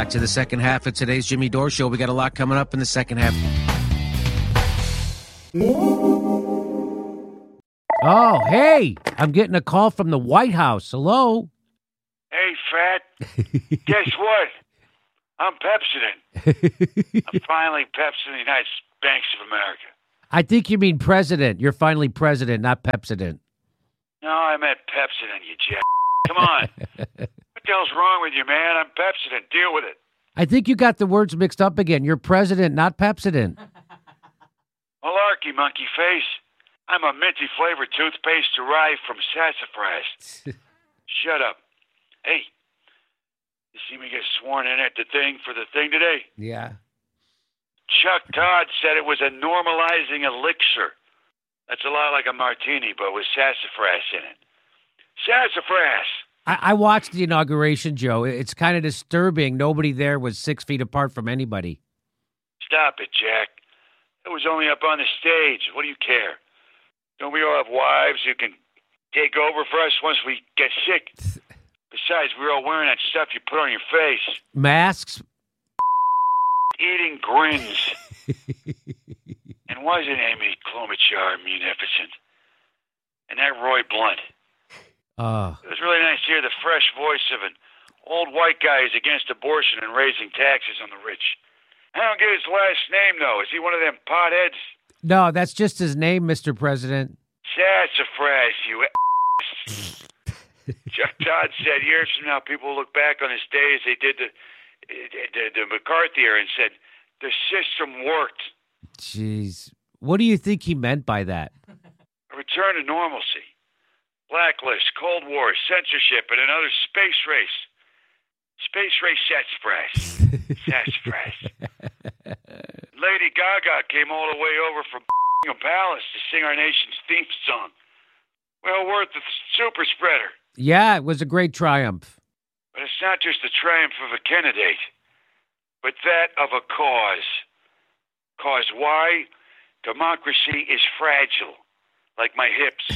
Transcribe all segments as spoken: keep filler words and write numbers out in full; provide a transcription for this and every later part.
Back to the second half of today's Jimmy Dore Show. We got a lot coming up in the second half. Oh, hey, I'm getting a call from the White House. Hello? Hey, Fat. Guess what? I'm Pepsodent. I'm finally Pepsi in the United Banks of America. I think you mean president. You're finally president, not Pepsodent. No, I meant Pepsodent, you jack. Come on. What the hell's wrong with you, man? I'm Pepsodent. Deal with it. I think you got the words mixed up again. You're president, not Pepsodent. Malarkey, monkey face. I'm a minty-flavored toothpaste derived from sassafras. Shut up. Hey, you see me get sworn in at the thing for the thing today? Yeah. Chuck Todd said it was a normalizing elixir. That's a lot like a martini, but with sassafras in it. Sassafras! I, I watched the inauguration, Joe. It's kind of disturbing. Nobody there was six feet apart from anybody. Stop it, Jack. It was only up on the stage. What do you care? Don't we all have wives who can take over for us once we get sick? Besides, we're all wearing that stuff you put on your face. Masks? Eating grins. And wasn't Amy Klobuchar munificent? And that Roy Blunt. Oh. It was really nice to hear the fresh voice of an old white guy who's against abortion and raising taxes on the rich. I don't get his last name, though. Is he one of them potheads? No, that's just his name, Mister President. Sassafras, you ass. Chuck Todd said years from now people will look back on his days they did the, the, the McCarthy era and said, the system worked. Jeez. What do you think he meant by that? A return to normalcy. Blacklist, Cold War, censorship, and another space race. Space race sassafras. Sassafras. Lady Gaga came all the way over from a palace to sing our nation's theme song. Well worth the super spreader. Yeah, it was a great triumph. But it's not just the triumph of a candidate, but that of a cause. Cause why? Democracy is fragile, like my hips.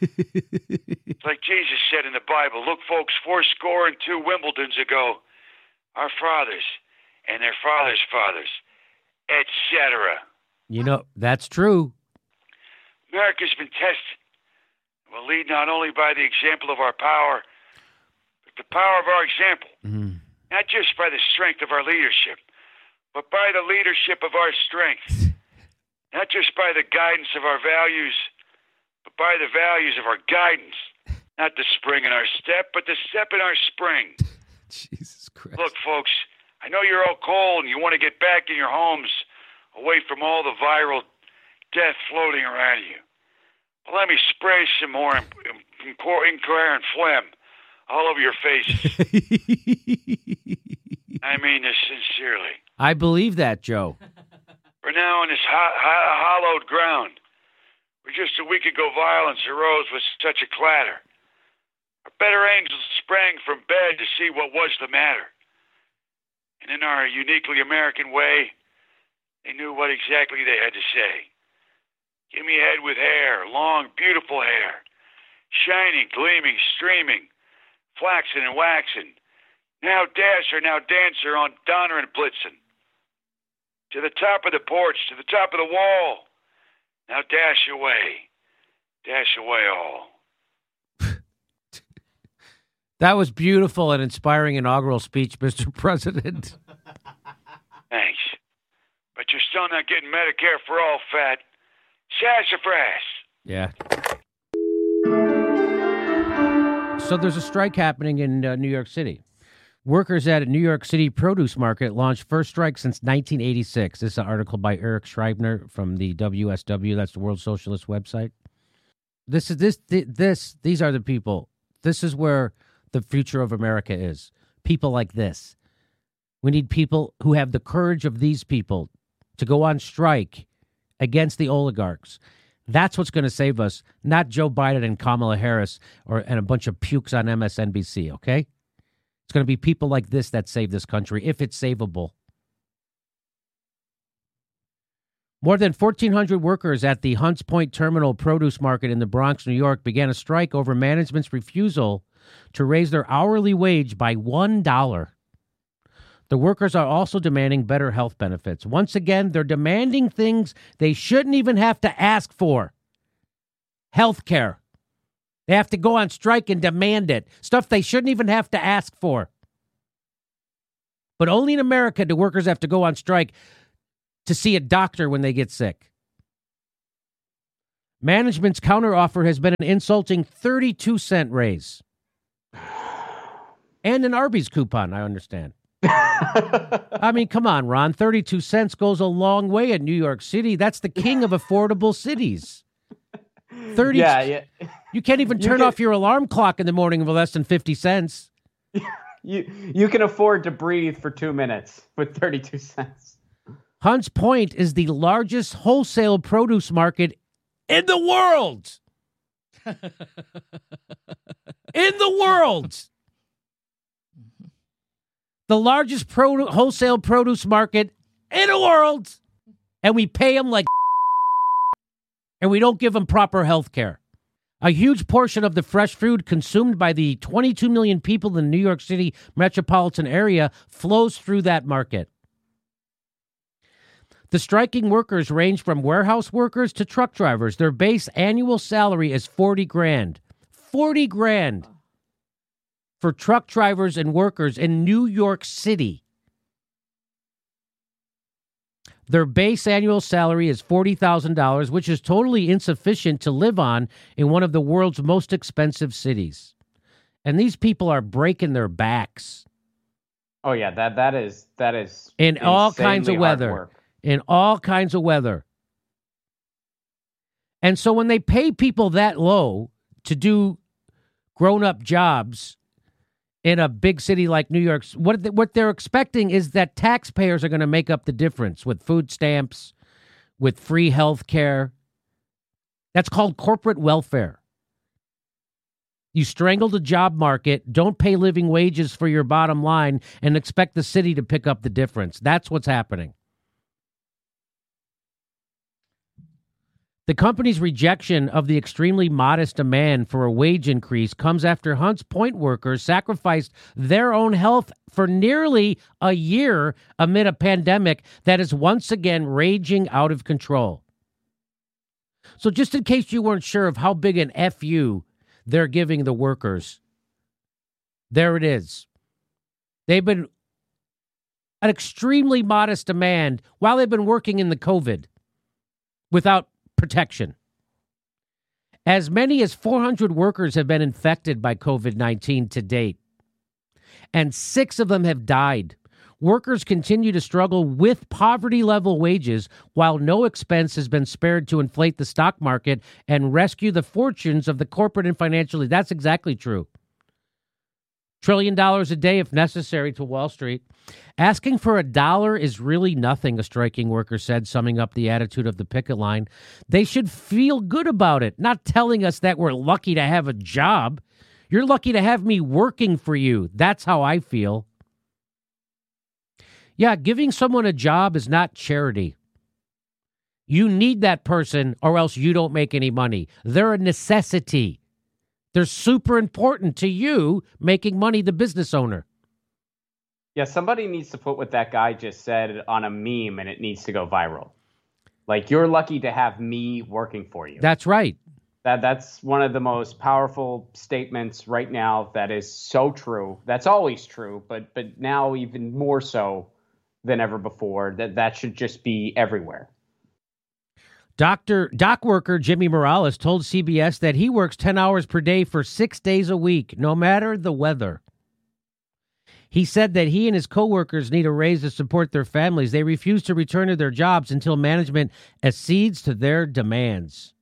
It's like Jesus said in the Bible, look, folks, four score and two Wimbledons ago, our fathers and their fathers' fathers, et cetera. You know, that's true. America's been tested. We'll lead not only by the example of our power, but the power of our example. Mm. Not just by the strength of our leadership, but by the leadership of our strength. Not just by the guidance of our values, but by the values of our guidance. Not the spring in our step, but the step in our spring. Jesus Christ. Look, folks, I know you're all cold and you want to get back in your homes away from all the viral death floating around you. Well, let me spray some more incoherent phlegm all over your faces. I mean this sincerely. I believe that, Joe. We're now on this ho- ho- hollowed ground, where just a week ago violence arose with such a clatter. Our better angels sprang from bed to see what was the matter. And in our uniquely American way, they knew what exactly they had to say. Give me a head with hair, long, beautiful hair, shining, gleaming, streaming, flaxen and waxen. Now dasher, now dancer on Donner and Blitzen. To the top of the porch, to the top of the wall. Now dash away, dash away all. That was beautiful and inspiring inaugural speech, Mister President. Thanks. But you're still not getting Medicare for all, Fat. Sassafras. Yeah. So there's a strike happening in uh, New York City. Workers at a New York City produce market launched first strike since nineteen eighty-six. This is an article by Eric Schreibner from the W S W. That's the World Socialist website. This is this this. These are the people. This is where the future of America is. People like this. We need people who have the courage of these people to go on strike against the oligarchs. That's what's going to save us, not Joe Biden and Kamala Harris or and a bunch of pukes on M S N B C, okay? It's going to be people like this that save this country, if it's savable. More than fourteen hundred workers at the Hunts Point Terminal Produce Market in the Bronx, New York, began a strike over management's refusal to raise their hourly wage by one dollar. The workers are also demanding better health benefits. Once again, they're demanding things they shouldn't even have to ask for. Health care. They have to go on strike and demand it. Stuff they shouldn't even have to ask for. But only in America do workers have to go on strike to see a doctor when they get sick. Management's counteroffer has been an insulting thirty-two cent raise. And an Arby's coupon, I understand. I mean, come on, Ron. thirty-two cents goes a long way in New York City. That's the king of affordable cities. thirty Yeah, yeah. You can't even turn can, off your alarm clock in the morning for less than fifty cents. You you can afford to breathe for two minutes with thirty-two cents. Hunts Point is the largest wholesale produce market in the world. In the world. The largest produ- wholesale produce market in the world. And we pay them like and we don't give them proper health care. A huge portion of the fresh food consumed by the twenty-two million people in the New York City metropolitan area flows through that market. The striking workers range from warehouse workers to truck drivers. Their base annual salary is forty grand. forty grand for truck drivers and workers in New York City. Their base annual salary is forty thousand dollars, which is totally insufficient to live on in one of the world's most expensive cities. And these people are breaking their backs. Oh yeah, that that is that is in all kinds of hard weather. work. In all kinds of weather. And so when they pay people that low to do grown-up jobs in a big city like New York, what, what they're expecting is that taxpayers are going to make up the difference with food stamps, with free health care. That's called corporate welfare. You strangle the job market, don't pay living wages for your bottom line, and expect the city to pick up the difference. That's what's happening. The company's rejection of the extremely modest demand for a wage increase comes after Hunts Point workers sacrificed their own health for nearly a year amid a pandemic that is once again raging out of control. So just in case you weren't sure of how big an F U they're giving the workers, there it is. They've been an extremely modest demand while they've been working in the COVID without protection. As many as four hundred workers have been infected by COVID nineteen to date, and six of them have died. Workers continue to struggle with poverty-level wages while no expense has been spared to inflate the stock market and rescue the fortunes of the corporate and financial. That's exactly true. Trillion dollars a day if necessary to Wall Street. Asking for a dollar is really nothing, a striking worker said, summing up the attitude of the picket line. They should feel good about it, not telling us that we're lucky to have a job. You're lucky to have me working for you. That's how I feel. Yeah, giving someone a job is not charity. You need that person or else you don't make any money. They're a necessity. They're super important to you making money, the business owner. Yeah, somebody needs to put what that guy just said on a meme and it needs to go viral. Like, you're lucky to have me working for you. That's right. That That's one of the most powerful statements right now that is so true. That's always true, but but now even more so than ever before. That that should just be everywhere. Doctor dock worker Jimmy Morales told C B S that he works ten hours per day for six days a week, no matter the weather. He said that he and his coworkers need a raise to support their families. They refuse to return to their jobs until management accedes to their demands.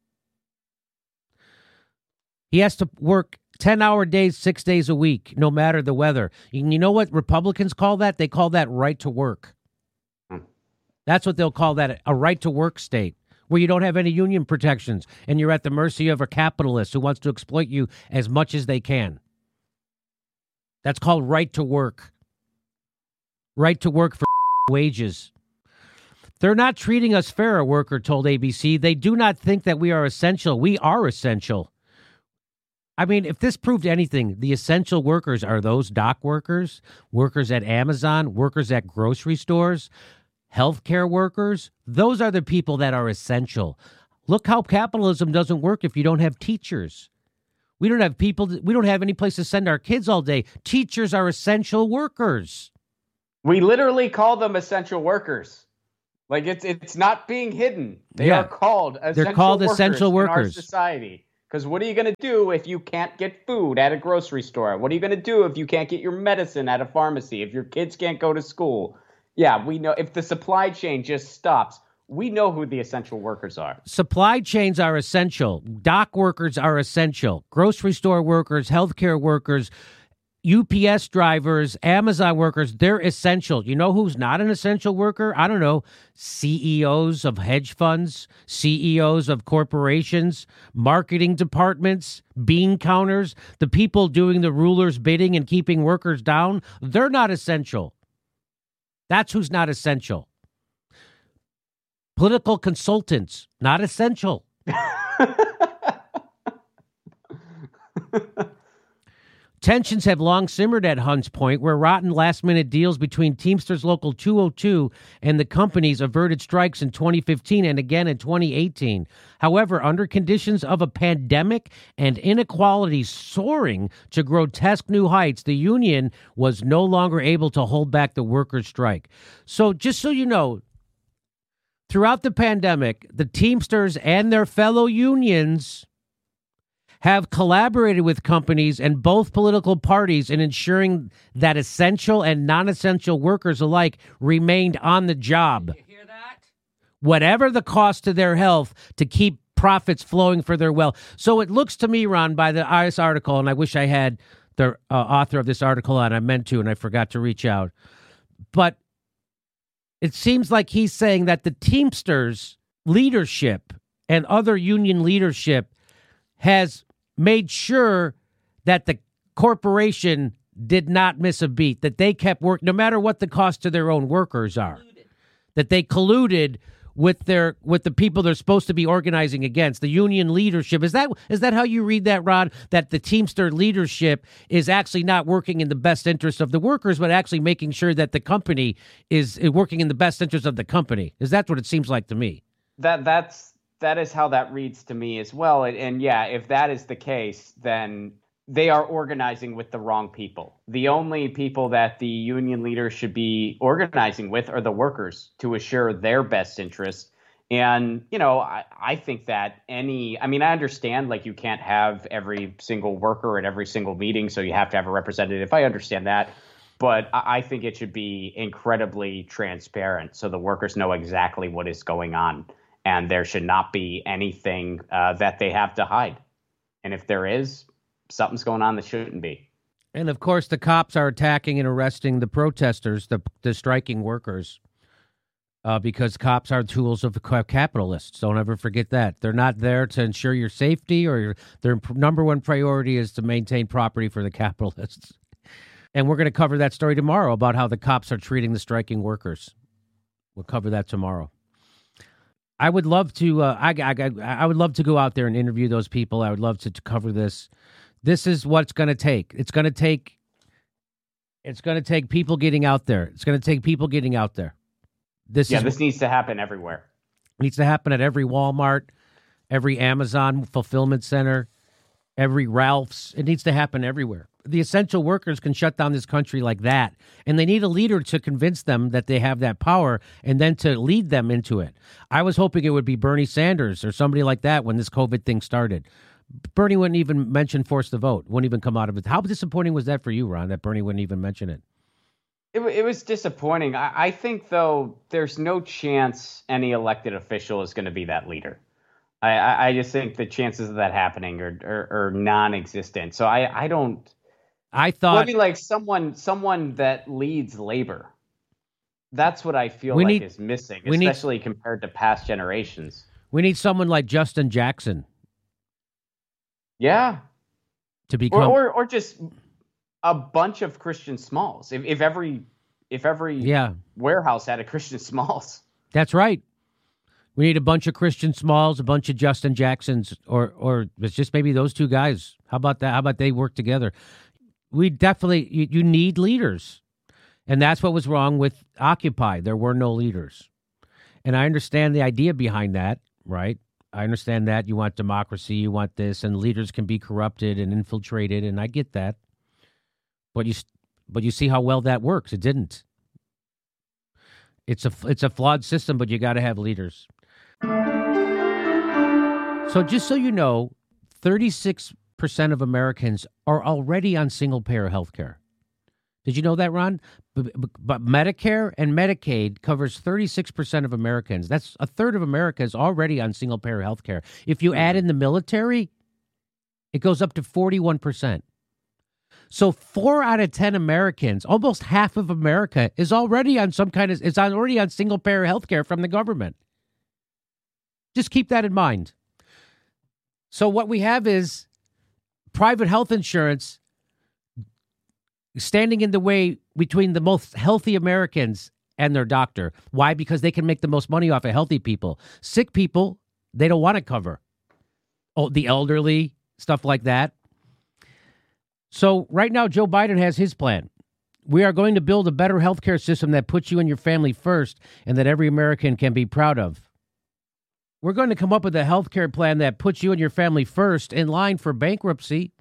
He has to work ten-hour days, six days a week, no matter the weather. And you know what Republicans call that? They call that right to work. Hmm. That's what they'll call that, a right to work state, where you don't have any union protections and you're at the mercy of a capitalist who wants to exploit you as much as they can. That's called right to work. Right to work for wages. They're not treating us fair, a worker told A B C. They do not think that we are essential. We are essential. I mean, if this proved anything, the essential workers are those dock workers, workers at Amazon, workers at grocery stores, healthcare workers. Those are the people that are essential. Look how capitalism doesn't work if you don't have teachers. We don't have people, we don't have any place to send our kids all day. Teachers are essential workers. We literally call them essential workers. Like it's it's not being hidden. They Yeah. are called essential They're called workers essential in our workers. society. Because what are you going to do if you can't get food at a grocery store? What are you going to do if you can't get your medicine at a pharmacy? If your kids can't go to school? Yeah, we know if the supply chain just stops, we know who the essential workers are. Supply chains are essential. Dock workers are essential. Grocery store workers, healthcare workers, U P S drivers, Amazon workers, they're essential. You know who's not an essential worker? I don't know. C E Os of hedge funds, C E Os of corporations, marketing departments, bean counters, the people doing the ruler's bidding and keeping workers down. They're not essential. That's who's not essential. Political consultants, not essential. Tensions have long simmered at Hunts Point, where rotten last-minute deals between Teamsters Local two oh two and the companies averted strikes in twenty fifteen and again in twenty eighteen. However, under conditions of a pandemic and inequality soaring to grotesque new heights, the union was no longer able to hold back the workers' strike. So just so you know, throughout the pandemic, the Teamsters and their fellow unions have collaborated with companies and both political parties in ensuring that essential and non-essential workers alike remained on the job. You hear that? Whatever the cost to their health to keep profits flowing for their wealth. So it looks to me, Ron, by the I S article, and I wish I had the uh, author of this article on, I meant to, and I forgot to reach out. But it seems like he's saying that the Teamsters leadership and other union leadership has made sure that the corporation did not miss a beat, that they kept work, no matter what the cost to their own workers are, colluded. That they colluded with their with the people they're supposed to be organizing against, the union leadership. Is that is that how you read that, Rod? That the Teamster leadership is actually not working in the best interest of the workers, but actually making sure that the company is working in the best interest of the company. Is that what it seems like to me? That that's that is how that reads to me as well. And, and yeah, if that is the case, then they are organizing with the wrong people. The only people that the union leaders should be organizing with are the workers to assure their best interest. And, you know, I, I think that any, I mean, I understand like you can't have every single worker at every single meeting, so you have to have a representative. I understand that. But I, I think it should be incredibly transparent so the workers know exactly what is going on. And there should not be anything uh, that they have to hide. And if there is, something's going on that shouldn't be. And of course, the cops are attacking and arresting the protesters, the the striking workers, uh, because cops are tools of the capitalists. Don't ever forget that. They're not there to ensure your safety, or your, their number one priority is to maintain property for the capitalists. And we're going to cover that story tomorrow about how the cops are treating the striking workers. We'll cover that tomorrow. I would love to. Uh, I, I I would love to go out there and interview those people. I would love to, to cover this. This is what it's going to take. It's going to take. It's going to take people getting out there. It's going to take people getting out there. This yeah, is, this needs to happen everywhere. It needs to happen at every Walmart, every Amazon fulfillment center, every Ralph's. It needs to happen everywhere. The essential workers can shut down this country like that, and they need a leader to convince them that they have that power and then to lead them into it. I was hoping it would be Bernie Sanders or somebody like that when this COVID thing started. Bernie wouldn't even mention force the vote, wouldn't even come out of it. How disappointing was that for you, Ron, that Bernie wouldn't even mention it? It, it was disappointing. I, I think, though, there's no chance any elected official is going to be that leader. I, I, I just think the chances of that happening are, are, are non-existent. So I, I don't... I thought... Well, I mean, like someone someone that leads labor. That's what I feel we like need, is missing, we especially need, compared to past generations. We need someone like Justin Jackson. Yeah. To become... Or, or, or just a bunch of Christian Smalls. If, if every if every yeah. warehouse had a Christian Smalls. That's right. We need a bunch of Christian Smalls, a bunch of Justin Jacksons, or or it's just maybe those two guys. How about that? How about they work together? We definitely, you, you need leaders. And that's what was wrong with Occupy. There were no leaders. And I understand the idea behind that, right? I understand that you want democracy, you want this, and leaders can be corrupted and infiltrated, and I get that. But you, but you see how well that works. It didn't. It's a, it's a flawed system, but you got to have leaders. So just so you know, thirty-six percent of Americans are already on single-payer health care. Did you know that, Ron? But, but Medicare and Medicaid covers thirty-six percent of Americans. That's a third of America is already on single-payer health care. If you add in the military, it goes up to forty-one percent. So four out of ten Americans, almost half of America, is already on some kind of, is already on single-payer health care from the government. Just keep that in mind. So what we have is private health insurance standing in the way between the most healthy Americans and their doctor. Why? Because they can make the most money off of healthy people. Sick people, they don't want to cover. Oh, the elderly, stuff like that. So right now, Joe Biden has his plan. We are going to build a better healthcare system that puts you and your family first and that every American can be proud of. We're going to come up with a healthcare plan that puts you and your family first in line for bankruptcy.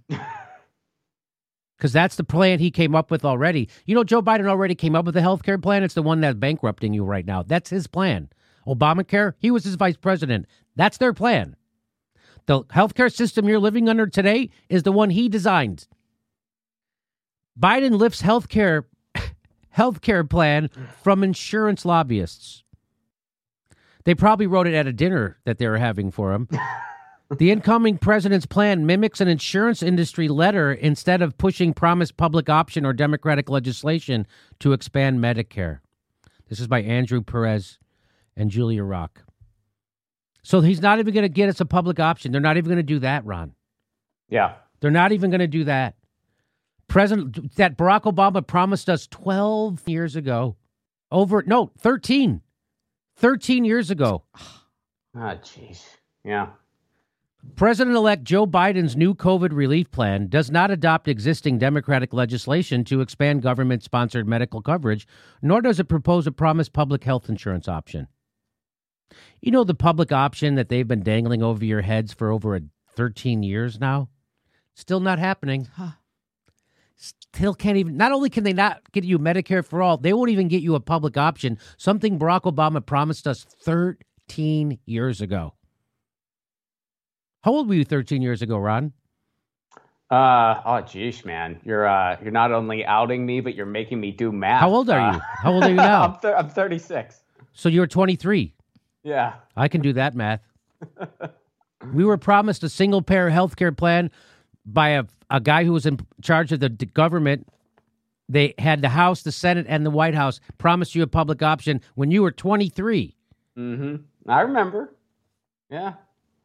Because that's the plan he came up with already. You know, Joe Biden already came up with a healthcare plan. It's the one that's bankrupting you right now. That's his plan. Obamacare, he was his vice president. That's their plan. The healthcare system you're living under today is the one he designed. Biden lifts healthcare healthcare plan from insurance lobbyists. They probably wrote it at a dinner that they were having for him. The incoming president's plan mimics an insurance industry letter instead of pushing promised public option or Democratic legislation to expand Medicare. This is by Andrew Perez and Julia Rock. So he's not even going to get us a public option. They're not even going to do that, Ron. Yeah. They're not even going to do that. President that Barack Obama promised us twelve years ago. Over, no, thirteen. thirteen years ago. Ah, jeez. Yeah. President-elect Joe Biden's new COVID relief plan does not adopt existing Democratic legislation to expand government-sponsored medical coverage, nor does it propose a promised public health insurance option. You know the public option that they've been dangling over your heads for over a thirteen years now? Still not happening. Huh. Still can't even, not only can they not get you Medicare for all, they won't even get you a public option, something Barack Obama promised us thirteen years ago. How old were you thirteen years ago, Ron? Uh, oh, geez, man. You're uh, you're not only outing me, but you're making me do math. How old are uh, you? How old are you now? I'm, th- I'm thirty-six. So you were twenty-three. Yeah. I can do that math. We were promised a single-payer health care plan by a, a guy who was in charge of the d- government. They had the House, the Senate, and the White House promised you a public option when you were twenty-three. Mm-hmm. I remember. Yeah.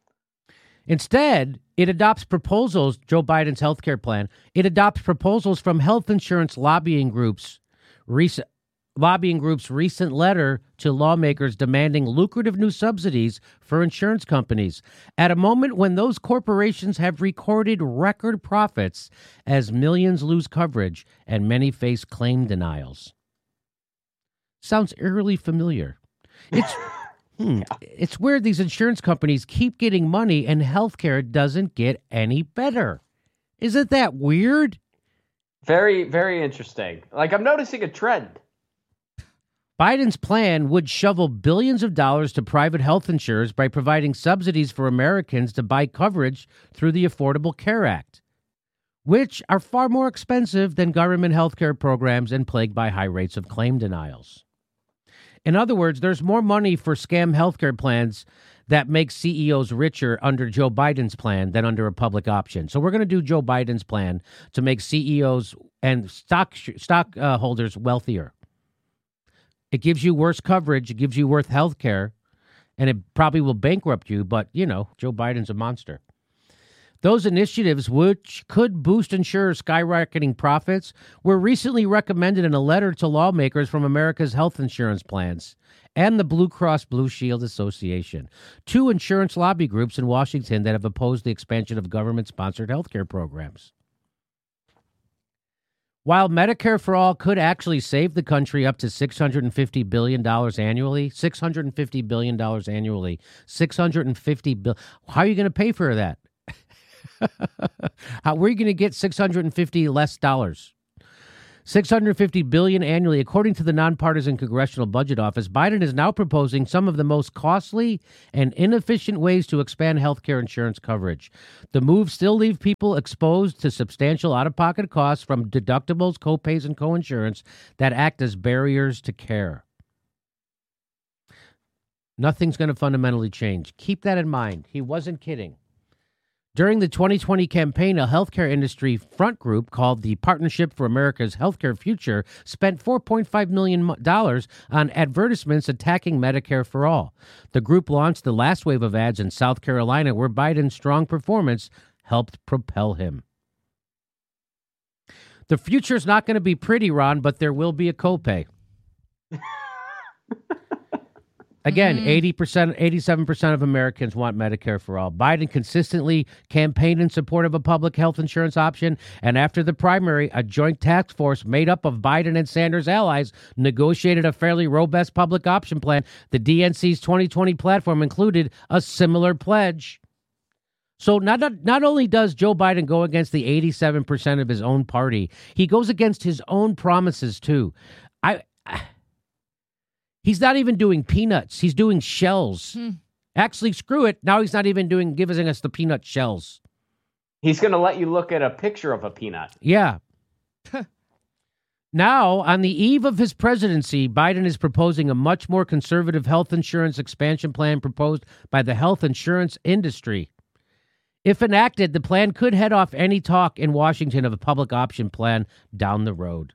Instead, it adopts proposals, Joe Biden's health care plan, it adopts proposals from health insurance lobbying groups, recent, lobbying groups' recent letter to lawmakers demanding lucrative new subsidies for insurance companies at a moment when those corporations have recorded record profits as millions lose coverage and many face claim denials. Sounds eerily familiar. It's... Hmm. It's weird these insurance companies keep getting money and healthcare doesn't get any better. Isn't that weird? Very, very interesting. Like, I'm noticing a trend. Biden's plan would shovel billions of dollars to private health insurers by providing subsidies for Americans to buy coverage through the Affordable Care Act, which are far more expensive than government healthcare programs and plagued by high rates of claim denials. In other words, there's more money for scam healthcare plans that make C E Os richer under Joe Biden's plan than under a public option. So we're going to do Joe Biden's plan to make C E Os and stock stock uh, holders wealthier. It gives you worse coverage. It gives you worse health care, and it probably will bankrupt you. But, you know, Joe Biden's a monster. Those initiatives, which could boost insurers' skyrocketing profits, were recently recommended in a letter to lawmakers from America's health insurance plans and the Blue Cross Blue Shield Association, two insurance lobby groups in Washington that have opposed the expansion of government-sponsored health care programs. While Medicare for All could actually save the country up to six hundred fifty billion dollars annually, six hundred fifty billion dollars annually, six hundred fifty billion dollars, how are you going to pay for that? How, where are you going to get six hundred fifty less dollars? six hundred fifty billion dollars annually, according to the nonpartisan Congressional Budget Office. Biden is now proposing some of the most costly and inefficient ways to expand health care insurance coverage. The moves still leave people exposed to substantial out-of-pocket costs from deductibles, copays, and coinsurance that act as barriers to care. Nothing's going to fundamentally change. Keep that in mind. He wasn't kidding. During the twenty twenty campaign, a healthcare industry front group called the Partnership for America's Healthcare Future spent four point five million dollars on advertisements attacking Medicare for All. The group launched the last wave of ads in South Carolina, where Biden's strong performance helped propel him. The future's not going to be pretty, Ron, but there will be a copay. Again, mm-hmm. eighty percent, eighty-seven percent of Americans want Medicare for All. Biden consistently campaigned in support of a public health insurance option, and after the primary, a joint task force made up of Biden and Sanders' allies negotiated a fairly robust public option plan. The D N C's twenty twenty platform included a similar pledge. So not, not, not only does Joe Biden go against the eighty-seven percent of his own party, he goes against his own promises, too. I... I He's not even doing peanuts. He's doing shells. Hmm. Actually, screw it. Now he's not even doing giving us the peanut shells. He's going to let you look at a picture of a peanut. Yeah. Now, on the eve of his presidency, Biden is proposing a much more conservative health insurance expansion plan proposed by the health insurance industry. If enacted, the plan could head off any talk in Washington of a public option plan down the road.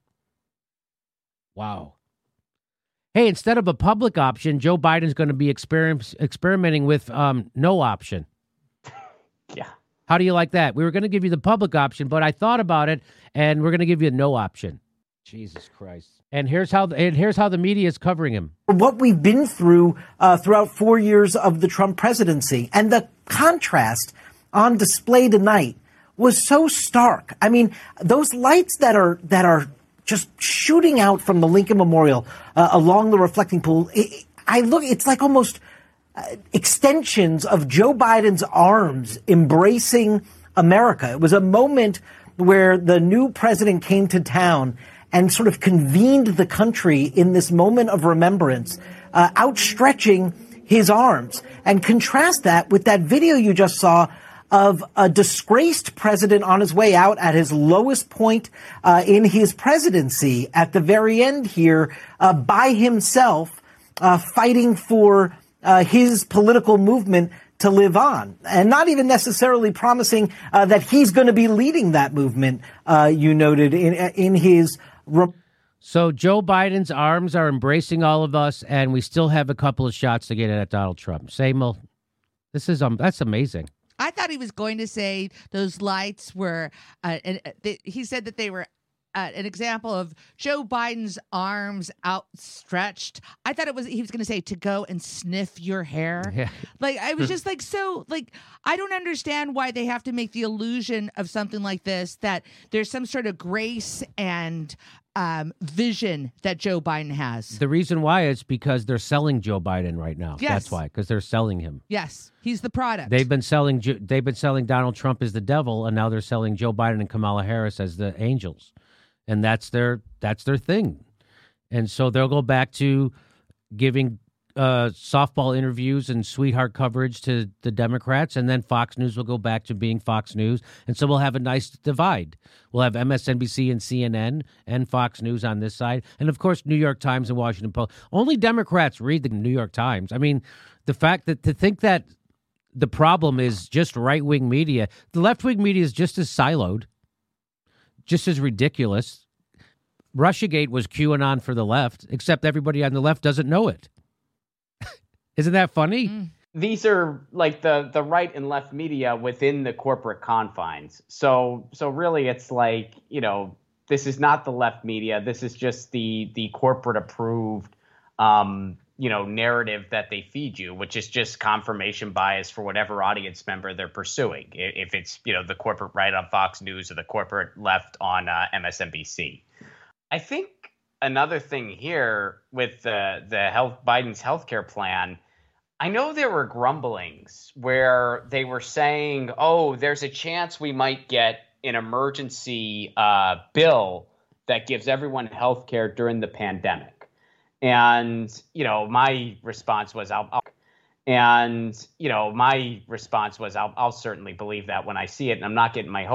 Wow. Hey, instead of a public option, Joe Biden's going to be exper- experimenting with um, no option. Yeah. How do you like that? We were going to give you the public option, but I thought about it, and we're going to give you a no option. Jesus Christ. And here's how and here's how the media is covering him. What we've been through uh, throughout four years of the Trump presidency, and the contrast on display tonight was so stark. I mean, those lights that are that are just shooting out from the Lincoln Memorial uh, along the reflecting pool. It, I look, it's like almost uh, extensions of Joe Biden's arms embracing America. It was a moment where the new president came to town and sort of convened the country in this moment of remembrance, uh, outstretching his arms. And contrast that with that video you just saw of a disgraced president on his way out at his lowest point uh, in his presidency at the very end here uh, by himself, uh, fighting for uh, his political movement to live on, and not even necessarily promising uh, that he's going to be leading that movement, uh, you noted in, in his... Re- so Joe Biden's arms are embracing all of us, and we still have a couple of shots to get at Donald Trump. Same old, this is um, that's amazing. I thought he was going to say those lights were, uh, and uh, they, he said that they were uh, an example of Joe Biden's arms outstretched. I thought it was, he was going to say to go and sniff your hair. Yeah. Like, I was just like, so like, I don't understand why they have to make the illusion of something like this, that there's some sort of grace and um, vision that Joe Biden has. The reason why is because they're selling Joe Biden right now. Yes. That's why, because they're selling him. Yes, he's the product. They've been selling. They've been selling Donald Trump as the devil, and now they're selling Joe Biden and Kamala Harris as the angels, and that's their that's their thing. And so they'll go back to giving uh, softball interviews and sweetheart coverage to the Democrats, and then Fox News will go back to being Fox News. And so we'll have a nice divide. We'll have M S N B C and C N N and Fox News on this side. And, of course, New York Times and Washington Post. Only Democrats read the New York Times. I mean, the fact that to think that the problem is just right-wing media, the left-wing media is just as siloed, just as ridiculous. Russiagate was QAnon for the left, except everybody on the left doesn't know it. Isn't that funny? Mm. these are like the the right and left media within the corporate confines. So so really, it's like, you know, this is not the left media. This is just the the corporate approved, um, you know, narrative that they feed you, which is just confirmation bias for whatever audience member they're pursuing. I- If it's, you know, the corporate right on Fox News or the corporate left on uh, M S N B C. I think another thing here with the the health Biden's healthcare plan. I know there were grumblings where they were saying, oh, there's a chance we might get an emergency uh, bill that gives everyone health care during the pandemic. And, you know, my response was, I'll, I'll and, you know, my response was, I'll, I'll certainly believe that when I see it. And I'm not getting my hopes